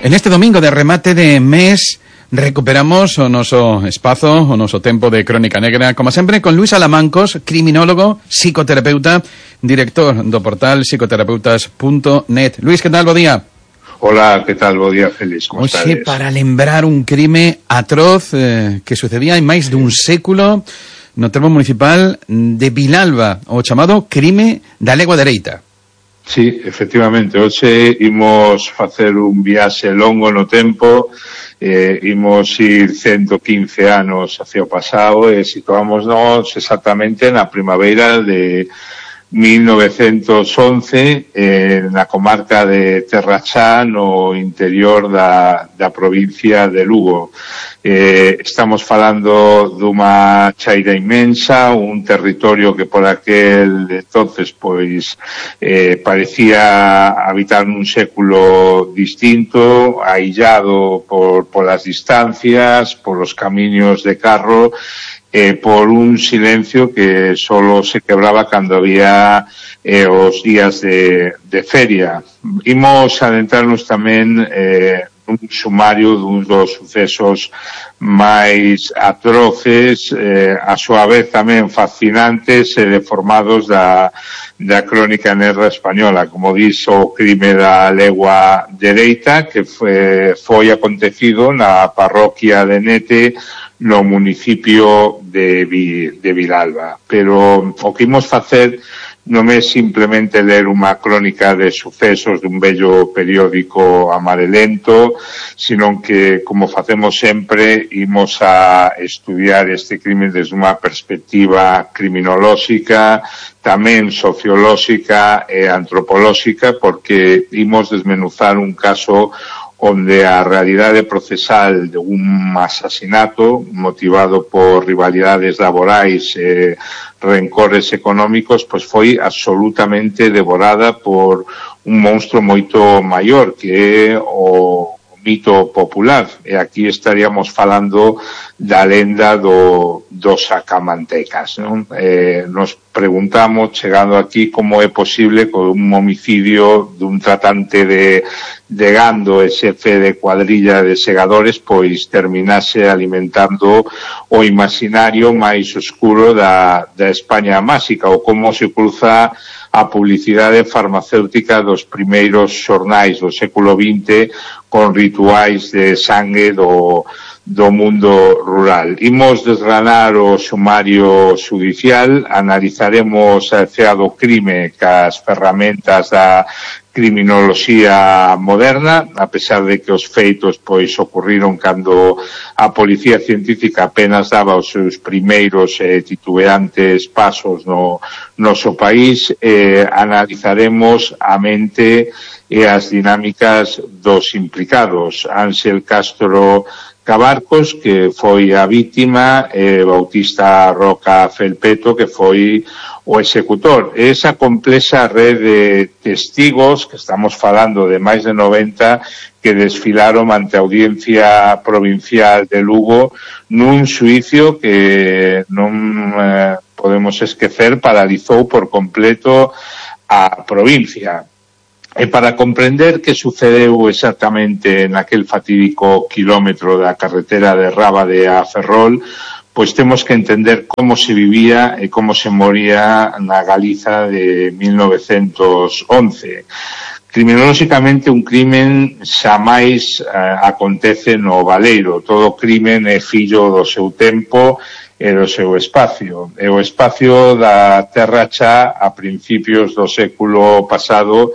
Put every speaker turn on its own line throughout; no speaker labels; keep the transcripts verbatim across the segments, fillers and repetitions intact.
En este domingo de remate de mes recuperamos o noso espazo, o noso tempo de Crónica Negra, como sempre, con Luís Alamancos, criminólogo, psicoterapeuta, director do portal psicoterapeutas punto net. Luís, que tal? Bo día.
Hola, que tal? Bo día, Félix. Como
Oxe,
estades?
para lembrar un crime atroz eh, que sucedía en máis dun século no termo municipal de Vilalba, o chamado crime da legua dereita.
Sí, efectivamente, hoxe imos facer un viaxe longo no tempo, eh, imos ir ciento quince anos hacia o pasado e situámonos exactamente na primavera de mil novecientos once, eh, na comarca de Terrachá, no interior da, da provincia de Lugo. Eh, estamos falando dunha chaira inmensa, un territorio que por aquel entonces pois eh, parecía habitar nun século distinto, aillado por, por las distancias, por los camiños de carro, eh, por un silencio que solo se quebraba cando había eh, os días de, de feria. Imos adentrarnos tamén eh, un sumario dun dos sucesos máis atroces, eh, a súa vez tamén fascinantes e deformados da, da crónica negra española, como dis, o crime da legua dereita, que foi, foi acontecido na parroquia de Nete, no municipio de, de Vilalba. Pero o que imos facer non é simplemente ler unha crónica de sucesos dun bello periódico amarelento, sino que, como facemos sempre, imos a estudiar este crime desde unha perspectiva criminolóxica, tamén sociolóxica e antropolóxica, porque imos desmenuzar un caso onde a realidade procesal de un asasinato motivado por rivalidades laborais e rencores económicos, pois foi absolutamente devorada por un monstro moito maior, que é o mito popular. E aquí estaríamos falando da lenda do, dos sacamantecas, non? Eh, nos preguntamos, chegando aquí, como é posible que un homicidio dun tratante de, de gando e xefe de cuadrilla de segadores pois terminase alimentando o imaginario máis oscuro da, da España máxica, ou como se cruza a publicidade farmacéutica dos primeiros xornais do século vinte con rituais de sangue do, do mundo rural. Imos desgranar o sumario judicial, analizaremos a cea do crime cas ferramentas da criminoloxía moderna, a pesar de que os feitos pois ocurriron cando a policía científica apenas daba os seus primeiros eh, titubeantes pasos no noso país. Eh, analizaremos a mente e as dinámicas dos implicados. Ángel Castro Cabarcos, que foi a vítima, e Bautista Roca Felpeto, que foi o executor. Esa complexa red de testigos, que estamos falando de máis de noventa, que desfilaron ante a Audiencia Provincial de Lugo nun xuicio que non eh, podemos esquecer paralizou por completo a provincia. E para comprender que sucedeu exactamente naquel fatídico kilómetro da carretera de Rábade a Ferrol, pois temos que entender como se vivía e como se moría na Galiza de mil novecientos once. Criminolóxicamente, un crimen xamais eh, acontece no baleiro. Todo crimen é fillo do seu tempo e do seu espacio. E o espacio da Terra Chá a principios do século pasado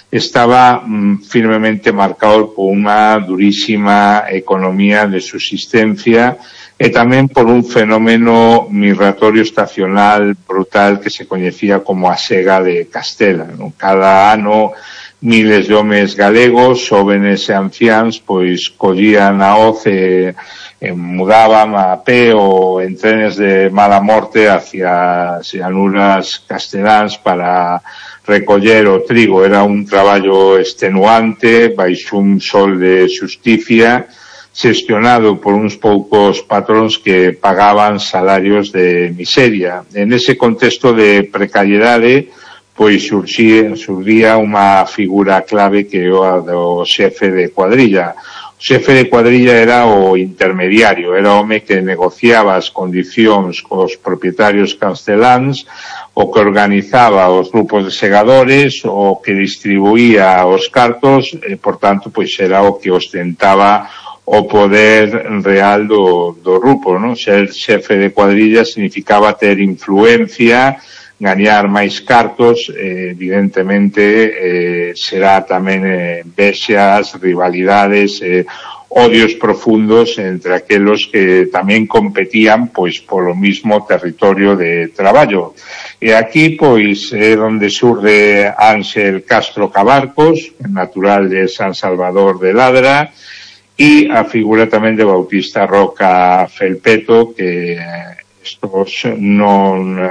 estaba mm, firmemente marcado por unha durísima economía de subsistencia e tamén por un fenómeno migratorio estacional brutal que se coñecía como a sega de Castela, ¿no? Cada ano miles de homes galegos, xóvenes e anciáns, pois collían a hoz e, e mudaban a pé ou en trenes de mala morte hacia as llanuras casteláns para recoller o trigo. Era un traballo extenuante, baixo un sol de xusticia, xestionado por uns poucos patróns que pagaban salarios de miseria. En ese contexto de precariedade, pois xurxía, xurdía unha figura clave que é a do xefe de cuadrilla. O xefe de cuadrilla era o intermediario, era o home que negociaba as condicións cos propietarios casteláns, o que organizaba os grupos de segadores, o que distribuía os cartos, e, por tanto, pois era o que ostentaba o poder real do, do grupo, non? Ser xefe de cuadrilla significaba ter influencia, gañar máis cartos, eh, evidentemente eh, será tamén eh, vexas, rivalidades, eh, odios profundos entre aquelos que tamén competían pois polo mismo territorio de traballo. E aquí pois é onde surge Ángel Castro Cabarcos, natural de San Salvador de Ladra, e a figura tamén de Bautista Roca Felpeto, que estos non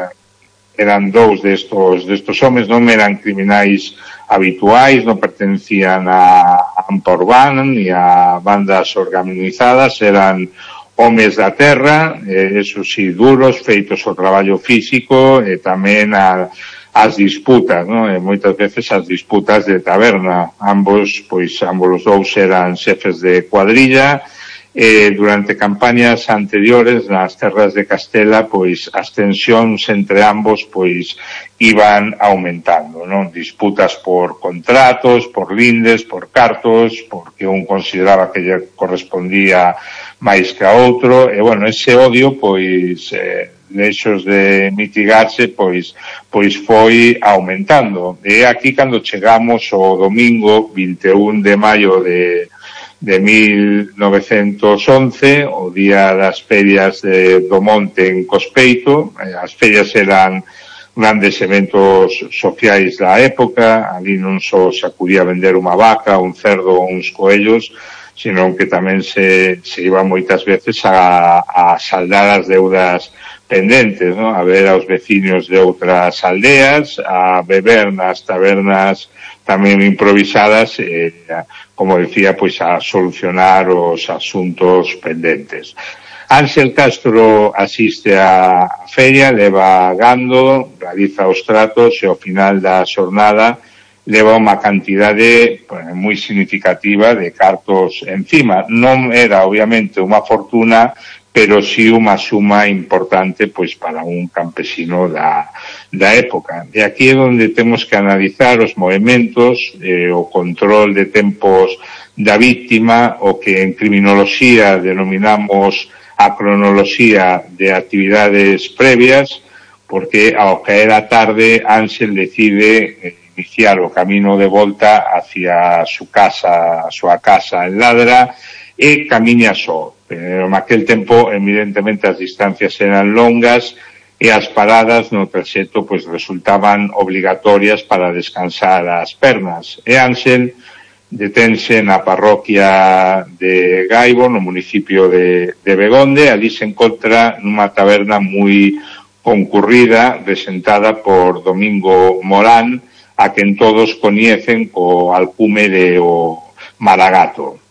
eran dous destos, destos homes, non eran criminais habituais, non pertencían a Amporban ni a bandas organizadas, eran homes da terra, eh, eso sí, duros, feitos ao traballo físico e tamén a, as disputas, non? E moitas veces as disputas de taberna. Ambos, pois, ambos os dous eran xefes de cuadrilla. Eh, durante campañas anteriores nas terras de Castela, pois as tensións entre ambos pois iban aumentando, non? Disputas por contratos, por lindes, por cartos, porque un consideraba que lle correspondía máis que a outro, e bueno, ese odio pois eh, lexos de mitigarse, pois pois foi aumentando. E aquí cando chegamos o domingo vinte e un de maio de de mil novecentos once, o día das ferias de, do Monte en Cospeito. As ferias eran grandes eventos sociais da época, ali non só se acudía a vender unha vaca, un cerdo ou uns coellos, senón que tamén se, se iba moitas veces a, a saldar as deudas pendentes, ¿no? A ver aos veciños de outras aldeas, a beber nas tabernas tamén improvisadas, e, como decía, pois a solucionar os asuntos pendentes. Ángel Castro asiste á feria, leva gando, realiza os tratos e ao final da xornada leva unha cantidade pues, moi significativa de cartos encima. Non era, obviamente, unha fortuna, pero sí unha suma importante pois para un campesino da, da época. E aquí é onde temos que analizar os movimentos, eh, o control de tempos da víctima, o que en criminoloxía denominamos a cronoloxía de actividades previas, porque ao caer a tarde Ángel decide eh, iniciar o camino de volta hacia a súa casa, a súa casa en Ladra, e camiña só. Pero naquel tempo, evidentemente, as distancias eran longas e as paradas no traxecto pois, resultaban obligatorias para descansar as pernas. E Ángel detense na parroquia de Gaibo, no municipio de, de Begonde. Ali se encontra nunha taberna moi concurrida, resentada por Domingo Morán, a quen todos coñecen co alcume de o Maragato.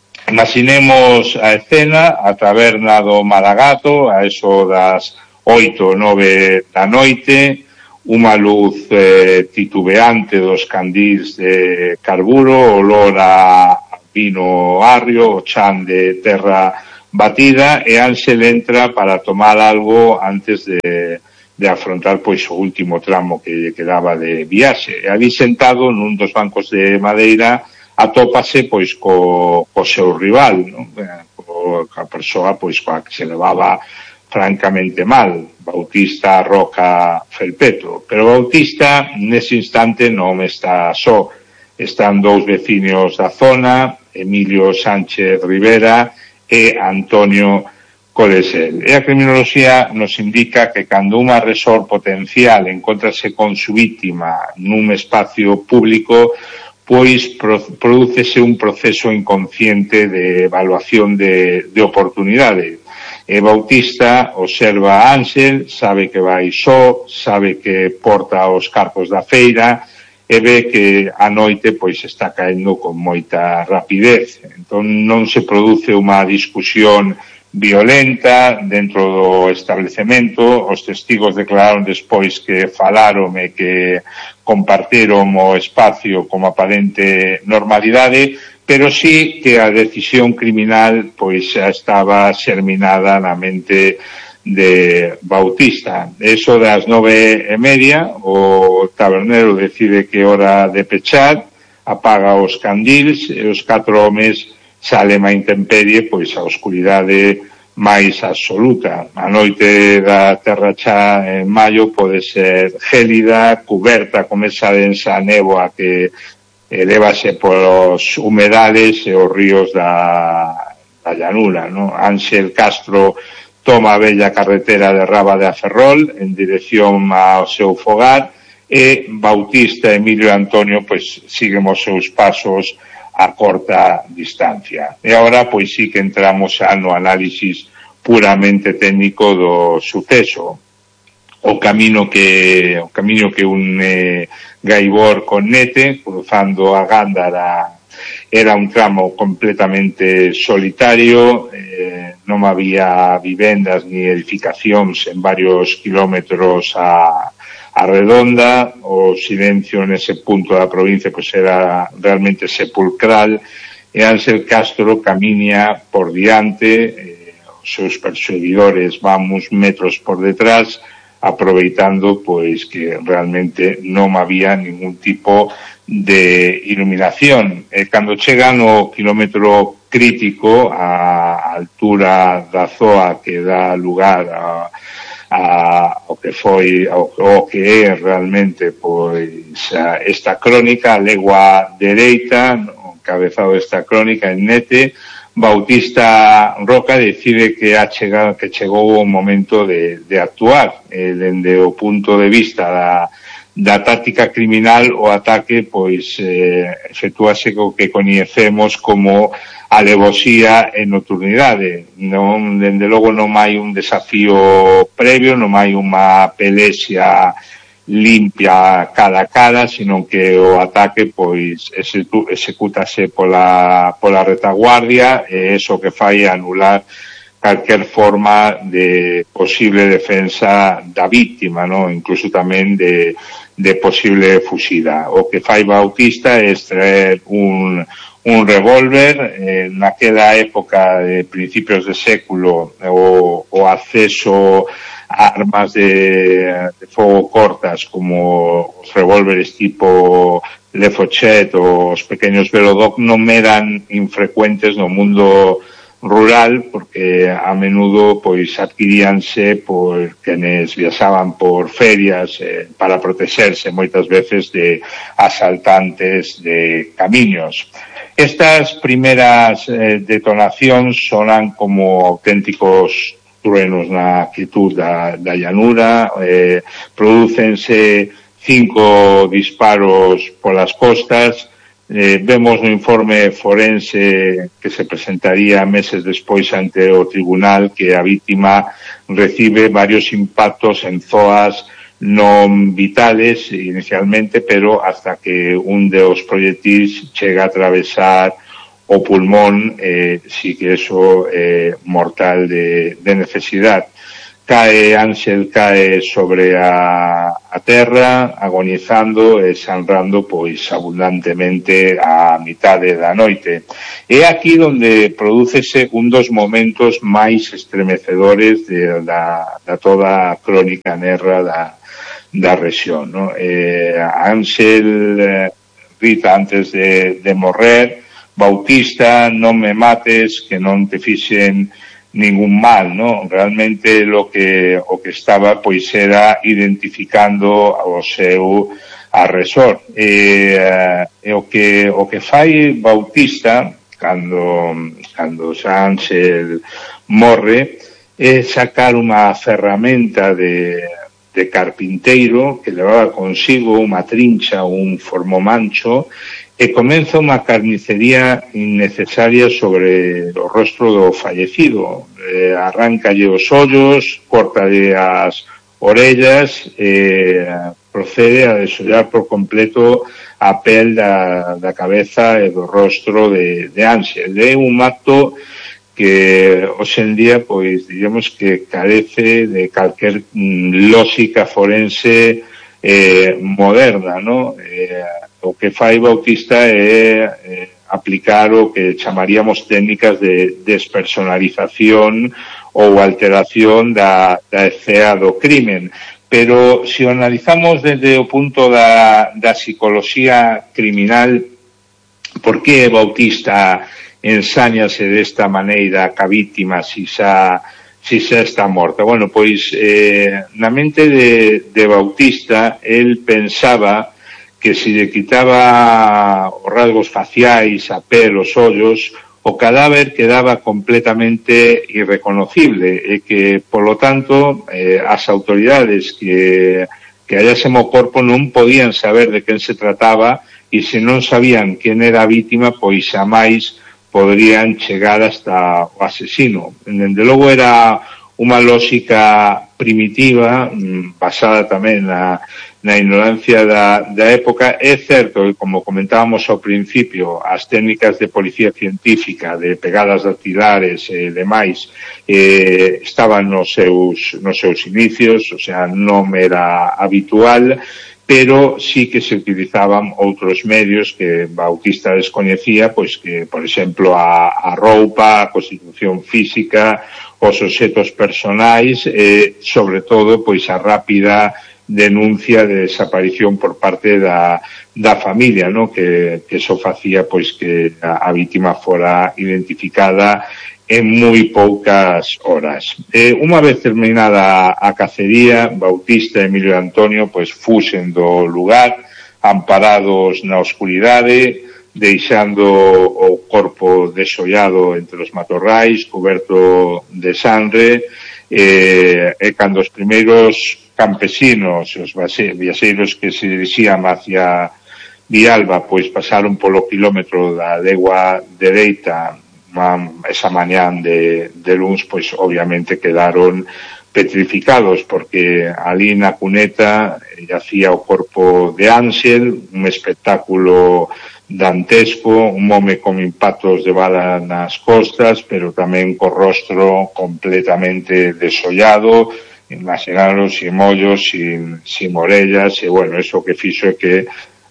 Imaginemos a escena, a taberna do Maragato, a eso das oito, nove da noite, unha luz eh, titubeante dos candís de carburo, olor a vino arrio, o chan de terra batida, e Ángel entra para tomar algo antes de, de afrontar pois o último tramo que lle quedaba de viaxe. E ali sentado nun dos bancos de madeira atópase pois co, co seu rival, non? Co, a persoa pois coa que se levaba francamente mal, Bautista Roca Felpeto. Pero Bautista nese instante non está só, están dous veciños da zona, Emilio Sánchez Rivera e Antonio Colesel. E a criminoloxía nos indica que cando un agresor potencial encontrase con su víctima nun espacio público, pois prodúcese un proceso inconsciente de evaluación de, de oportunidade. E Bautista observa a Ángel, sabe que vai só, sabe que porta os cartos da feira e ve que a noite pois está caendo con moita rapidez. Entón non se produce unha discusión violenta dentro do establecemento. Os testigos declararon despois que falaron e que compartiron o espacio como aparente normalidade, pero sí que a decisión criminal pois xa estaba xerminada na mente de Bautista. Eso das nove e media, o tabernero decide que é hora de pechar, apaga os candils e os catro homes salen a intemperie, pois a oscuridade máis absoluta. A noite da terra xa en maio pode ser gélida, cuberta con esa densa néboa que elevase polos humedales e os ríos da, da llanura, ¿no? Ángel Castro toma a bella carretera de Raba de Aferrol en dirección ao seu fogar e Bautista e Emilio Antonio pois siguen os seus pasos a corta distancia. E agora pois sí que entramos xa no análisis puramente técnico do suceso. O camino que o camino que une Gaibor con Nete, cruzando a Gándara, era un tramo completamente solitario, eh, non había vivendas ni edificacións en varios kilómetros a, a redonda. O silencio nese punto da provincia pois era realmente sepulcral, e Ángel Castro camiña por diante, eh, os seus perseguidores van uns metros por detrás, aproveitando pois que realmente non había ningún tipo de iluminación. E cando chegan ao kilómetro crítico, a altura da zoa que dá lugar a, a o que foi o, o que é realmente pois a, esta crónica, a legua dereita, o cabezado desta crónica en Nete, Bautista Roca decide que ha chegado, que chegou o momento de, de actuar. Eh, dende o punto de vista da, da táctica criminal, o ataque pois eh, efectúase co que coñecemos como alevosía e nocturnidade. Non, dende logo non hai un desafío previo, non hai unha pelexia limpia cara a cara, sino que o ataque pois execútase pola, pola retaguardia, e eso que fai anular calquer forma de posible defensa da víctima, ¿no? Incluso tamén de, de posible fuxida. O que fai Bautista é extraer un, un revólver. Eh, naquela época de principios de século o, o acceso armas de, de fogo cortas como os revólveres tipo Le Fochet ou os pequeños Velodoc non eran infrecuentes no mundo rural, porque a menudo pois adquiríanse por quenes viaxaban por ferias eh, para protexerse moitas veces de asaltantes de camiños. Estas primeras eh, detonacións sonan como auténticos truenos na actitud da, da llanura. Eh, producense cinco disparos polas costas. Eh, vemos no informe forense que se presentaría meses despois ante o tribunal que a víctima recibe varios impactos en zoas non vitales inicialmente, pero hasta que un dos proyectiles chega a atravesar o pulmón, eh, sí que eso é eh, mortal de, de necesidad. Cae, Ángel cae sobre a, a terra, agonizando e sangrando pois abundantemente a mitade da noite. É aquí onde prodúcese un dos momentos máis estremecedores de, da, da toda a crónica negra da, da rexión, ¿no? Eh, Ángel eh, grita antes de, de morrer: Bautista, non me mates, que non te fixen ningún mal, ¿no? Realmente lo que o que estaba pois era identificando ao seu agresor. E, e o que o que fai Bautista cando cando Ángel morre é sacar unha ferramenta de de carpinteiro que levaba consigo unha trincha, un formomancho, e comeza unha carnicería innecesaria sobre o rostro do fallecido. Eh, arráncalle os ollos, córtalle as orellas e procede a desollar por completo a pel da, da cabeza e do rostro de, de Ángel. É un acto que hoxe en día, pois, diríamos que carece de calquer mm, lógica forense eh, moderna, no? Eh, o que fai Bautista é eh, aplicar o que chamaríamos técnicas de despersonalización ou alteración da, da escena do crimen. Pero, se o analizamos desde o punto da, da psicología criminal, por que Bautista ensáñase desta maneira que a vítima si xa, si xa está morta? Bueno, pois eh, na mente de, de Bautista, el pensaba que se lle quitaba os rasgos faciais, a pel, os ollos, o cadáver quedaba completamente irreconocible e que, polo tanto, eh, as autoridades que, que hallasen o corpo non podían saber de quen se trataba e se non sabían quen era a vítima, pois xa máis podrían chegar hasta o asesino. Dende logo era unha lógica primitiva, basada tamén na, na ignorancia da, da época. É certo que, como comentábamos ao principio, as técnicas de policía científica, de pegadas dactilares e demais, eh, estaban nos seus, nos seus inicios, o sea, non era habitual, pero sí que se utilizaban outros medios que Bautista descoñecía, pois que, por exemplo, a, a roupa, a constitución física, os obxetos personais e, sobre todo, pois a rápida denuncia de desaparición por parte da, da familia, ¿no? que, que eso facía pois que a, a vítima fora identificada en moi poucas horas. Eh, unha vez terminada a cacería, Bautista e Emilio Antonio pois fuxen do lugar, amparados na oscuridade, deixando o corpo desollado entre os matorrais, coberto de sangre, eh, e cando os primeiros campesinos, os viaxeiros que se dirixían hacia Vialba, pois pasaron polo kilómetro da legua dereita esa mañán de, de luns, pois obviamente quedaron petrificados, porque ali na cuneta yacía o corpo de Ángel, un espectáculo dantesco, un home con impactos de bala nas costas, pero tamén co rostro completamente desollado, imaginaros, sin mollos, sin, sin orellas, e bueno, eso que fixo é que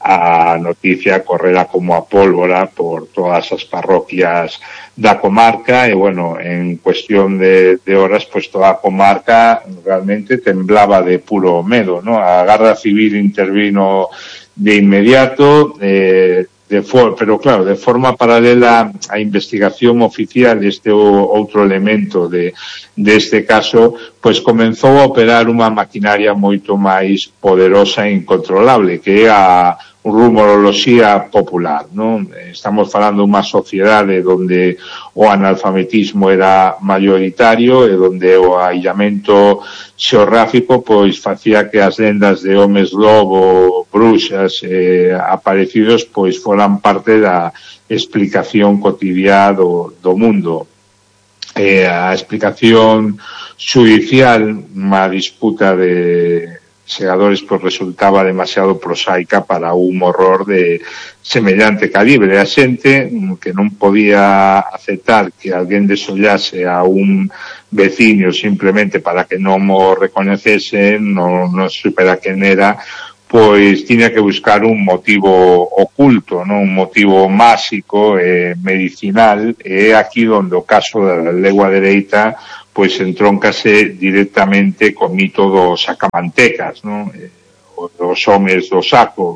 a noticia correra como a pólvora por todas as parroquias da comarca e, bueno, en cuestión de, de horas, pues toda a comarca realmente temblaba de puro medo, ¿no? A Garda Civil intervino de inmediato, eh, de for pero claro, de forma paralela á investigación oficial deste outro elemento de deste caso, pois comenzou a operar unha maquinaria moito máis poderosa e incontrolable, que é a rumoroloxía popular, non? Estamos falando de unha sociedade onde o analfabetismo era mayoritario e onde o aillamento xeográfico pois facía que as lendas de homes lobo, bruxas e aparecidos pois foran parte da explicación cotidiana do, do mundo. Eh, a explicación judicial, unha disputa de segadores, pois resultaba demasiado prosaica para un horror de semellante calibre. A xente que non podía aceptar que alguén desollase a un veciño simplemente para que non o recoñecese, non, non supera quen era, pois tiña que buscar un motivo oculto, non? Un motivo máxico e medicinal, e é aquí onde o caso da legua dereita pois entróncase directamente co mito dos sacamantecas, non? Os homes do saco.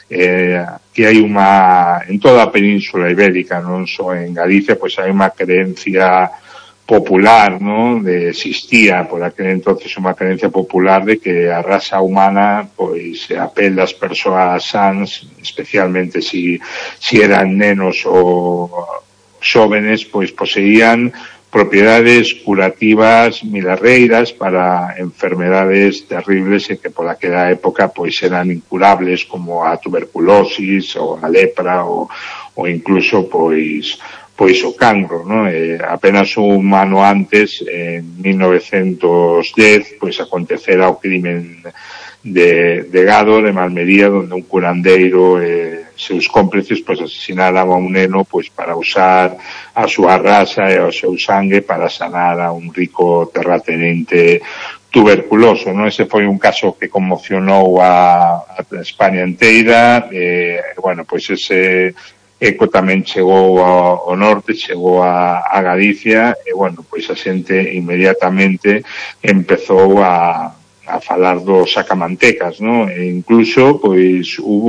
Eh, que hai unha, en toda a península ibérica, non só en Galicia, pois hai unha creencia popular, non? De existía por aquel entonces unha creencia popular de que a raza humana, pois a pel das persoas sans, especialmente si, si eran nenos ou xóvenes, pois poseían propiedades curativas milarreiras para enfermedades terribles e que por aquela época pois eran incurables, como a tuberculosis ou a lepra ou, ou incluso pois pois o cancro, ¿no? Eh, apenas un ano antes, en mil novecientos dez, pois acontecera o crimen de, de Gádor, en Almería, donde un curandeiro eh, seus cómplices pois asesinaran a un neno pois para usar a súa raza e o seu sangue para sanar a un rico terratenente tuberculoso, non? Ese foi un caso que conmocionou a, a España inteira, e, bueno, pois ese eco tamén chegou ao, ao norte, chegou a, a Galicia, e, bueno, pois a xente inmediatamente empezou a, a falar dos sacamantecas, non? E incluso, pois, hubo